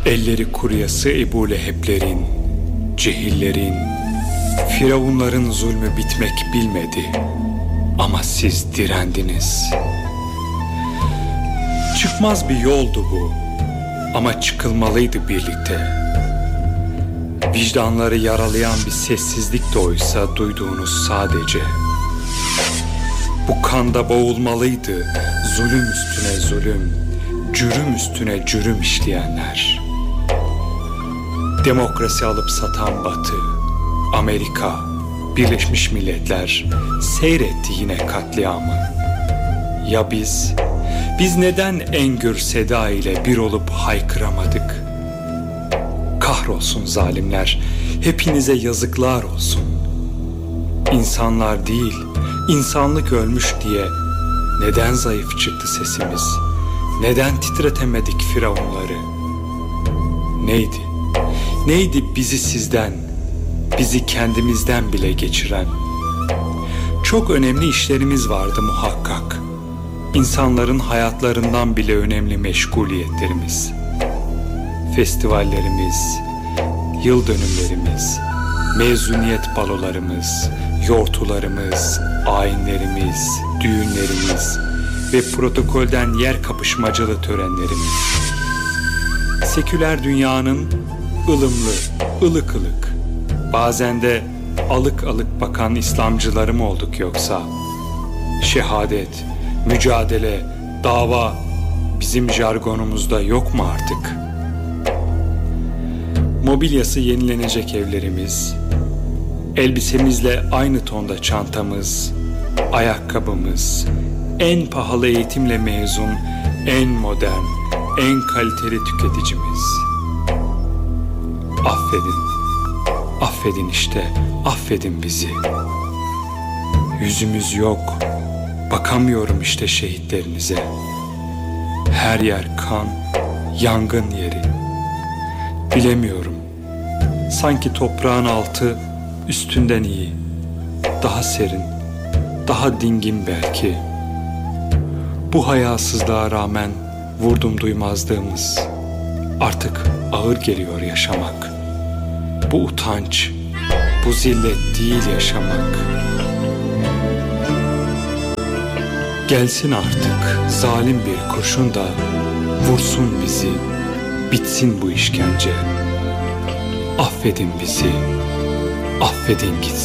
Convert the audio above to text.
Elleri kuruyası Ebu Leheb'lerin, cehillerin, firavunların zulmü bitmek bilmedi. Ama siz direndiniz. Çıkmaz bir yoldu bu, ama çıkılmalıydı birlikte. Vicdanları yaralayan bir sessizlik de oysa duyduğunuz sadece. Bu kanda boğulmalıydı zulüm üstüne zulüm, cürüm üstüne cürüm işleyenler. Demokrasi alıp satan Batı, Amerika, Birleşmiş Milletler seyretti yine katliamı. Ya biz neden en gür seda ile bir olup haykıramadık? Kahrolsun zalimler, hepinize yazıklar olsun. İnsanlar değil, insanlık ölmüş diye neden zayıf çıktı sesimiz? Neden titretemedik firavunları? Neydi bizi sizden, bizi kendimizden bile geçiren? Çok önemli işlerimiz vardı muhakkak. İnsanların hayatlarından bile önemli meşguliyetlerimiz. Festivallerimiz, yıl dönümlerimiz, mezuniyet balolarımız, yortularımız, ayinlerimiz, düğünlerimiz ve protokolden yer kapışmacalı törenlerimiz. Seküler dünyanın ılımlı, ılık ılık, bazen de alık alık bakan İslamcıları mı olduk yoksa? Şehadet, mücadele, dava bizim jargonumuzda yok mu artık? Mobilyası yenilenecek evlerimiz, elbisemizle aynı tonda çantamız, ayakkabımız, en pahalı eğitimle mezun, en modern, en kaliteli tüketicimiz. Affedin işte, affedin bizi. Yüzümüz yok, bakamıyorum işte şehitlerinize. Her yer kan, yangın yeri. Bilemiyorum, sanki toprağın altı üstünden iyi, daha serin, daha dingin belki. Bu hayasızlığa rağmen vurdum duymazlığımız, artık ağır geliyor yaşamak. Bu utanç, bu zillet değil yaşamak. Gelsin artık zalim bir kurşun da vursun bizi, bitsin bu işkence. Affedin bizi, affedin gitsin.